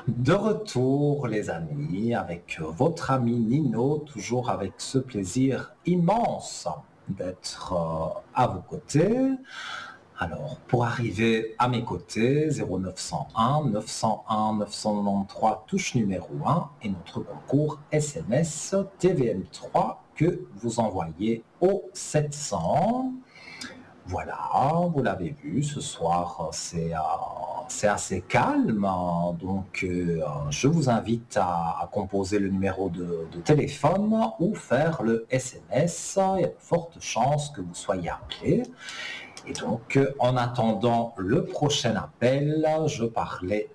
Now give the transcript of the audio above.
De retour, les amis, avec votre ami Nino, toujours avec ce plaisir immense d'être à vos côtés. Alors, pour arriver à mes côtés, 0901 901 993 touche numéro 1 et notre concours SMS TVM3 que vous envoyez au 700. Voilà, vous l'avez vu, ce soir c'est assez calme, hein. Donc je vous invite à composer le numéro de téléphone ou faire le SMS. Il y a de fortes chances que vous soyez appelé. Et donc en attendant le prochain appel, je parlais